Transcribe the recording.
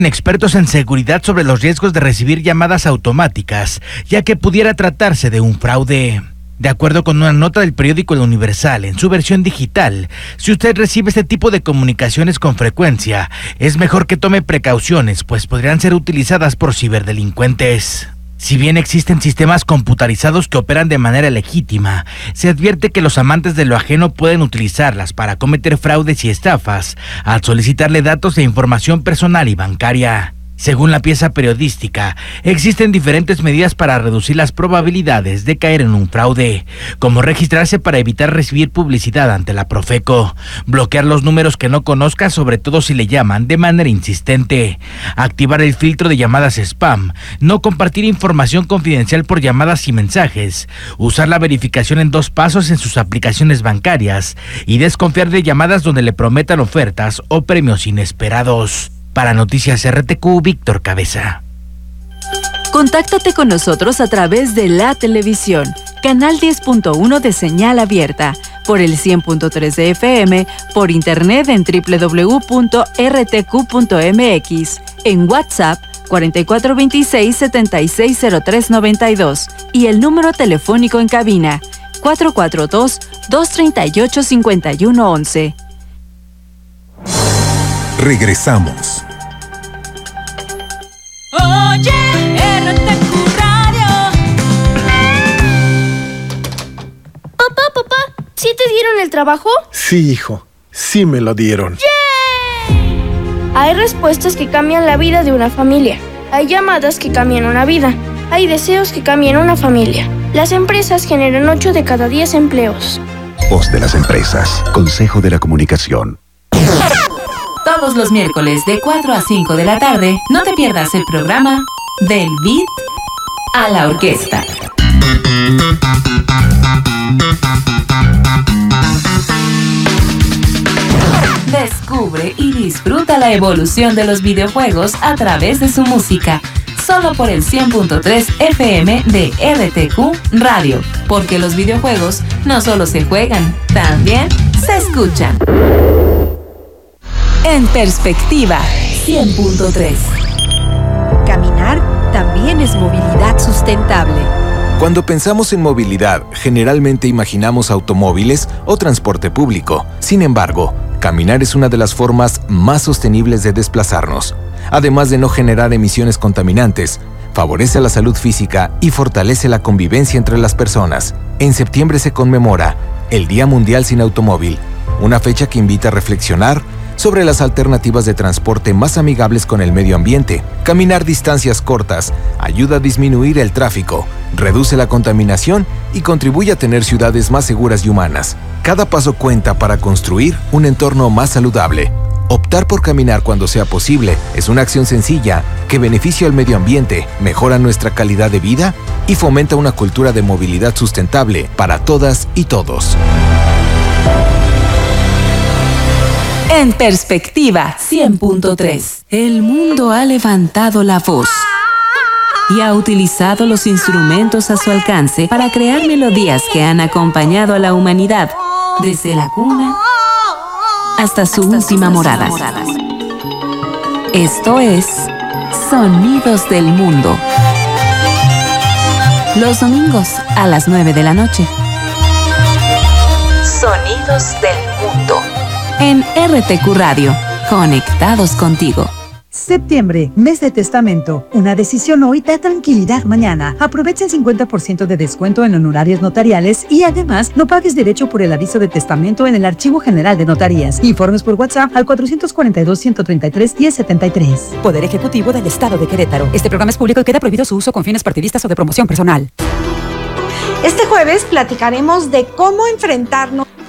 expertos en seguridad sobre los riesgos de recibir llamadas automáticas, ya que pudiera tratarse de un fraude. De acuerdo con una nota del periódico El Universal en su versión digital, si usted recibe este tipo de comunicaciones con frecuencia, es mejor que tome precauciones, pues podrían ser utilizadas por ciberdelincuentes. Si bien existen sistemas computarizados que operan de manera legítima, se advierte que los amantes de lo ajeno pueden utilizarlas para cometer fraudes y estafas al solicitarle datos e información personal y bancaria. Según la pieza periodística, existen diferentes medidas para reducir las probabilidades de caer en un fraude, como registrarse para evitar recibir publicidad ante la Profeco, bloquear los números que no conozca, sobre todo si le llaman de manera insistente, activar el filtro de llamadas spam, no compartir información confidencial por llamadas y mensajes, usar la verificación en 2 pasos en sus aplicaciones bancarias y desconfiar de llamadas donde le prometan ofertas o premios inesperados. Para Noticias RTQ, Víctor Cabeza. Contáctate con nosotros a través de la televisión, canal 10.1 de señal abierta, por el 100.3 de FM, por internet en www.rtq.mx, en WhatsApp 4426-760392 y el número telefónico en cabina 442-238-5111. Regresamos. Oye, RTQ Radio. Papá, ¿sí te dieron el trabajo? Sí, hijo, sí me lo dieron. ¡Yay! Hay respuestas que cambian la vida de una familia. Hay llamadas que cambian una vida. Hay deseos que cambian una familia. Las empresas generan 8 de cada 10 empleos. Voz de las empresas. Consejo de la Comunicación. Todos los miércoles de 4 a 5 de la tarde, no te pierdas el programa Del Beat a la Orquesta. Descubre y disfruta la evolución de los videojuegos a través de su música. Solo por el 100.3 FM de RTQ Radio. Porque los videojuegos no solo se juegan, también se escuchan. En perspectiva, 100.3. Caminar también es movilidad sustentable. Cuando pensamos en movilidad, generalmente imaginamos automóviles o transporte público. Sin embargo, caminar es una de las formas más sostenibles de desplazarnos. Además de no generar emisiones contaminantes, favorece la salud física y fortalece la convivencia entre las personas. En septiembre se conmemora el Día Mundial sin Automóvil, una fecha que invita a reflexionar sobre las alternativas de transporte más amigables con el medio ambiente. Caminar distancias cortas ayuda a disminuir el tráfico, reduce la contaminación y contribuye a tener ciudades más seguras y humanas. Cada paso cuenta para construir un entorno más saludable. Optar por caminar cuando sea posible es una acción sencilla que beneficia al medio ambiente, mejora nuestra calidad de vida y fomenta una cultura de movilidad sustentable para todas y todos. En perspectiva, 100.3. El mundo ha levantado la voz y ha utilizado los instrumentos a su alcance para crear melodías que han acompañado a la humanidad desde la cuna hasta su última morada. Esto es Sonidos del Mundo. Los domingos a las 9 de la noche. Sonidos del Mundo. En RTQ Radio, conectados contigo. Septiembre, mes de testamento. Una decisión hoy da tranquilidad mañana. Aprovecha el 50% de descuento en honorarios notariales y además no pagues derecho por el aviso de testamento en el Archivo General de Notarías. Informes por WhatsApp al 442-133-1073. Poder Ejecutivo del Estado de Querétaro. Este programa es público y queda prohibido su uso con fines partidistas o de promoción personal. Este jueves platicaremos de cómo enfrentarnos